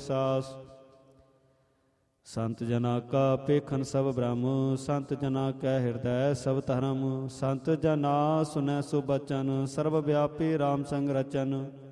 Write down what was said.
ਸਾਸ। ਸੰਤ ਜਨਾ ਕਾ ਪੇਖਨ ਸਭ ਬ੍ਰਹਮ, ਸੰਤ ਜਨਾ ਕੈ ਹਿਰਦੈ ਸਭ ਧਰਮ। ਸੰਤ ਜਨਾ ਸੁਨੈ ਸੁ ਬਚਨ, ਸਰਬ ਵਿਆਪੀ ਰਾਮ ਸੰਗ ਰਚਨ।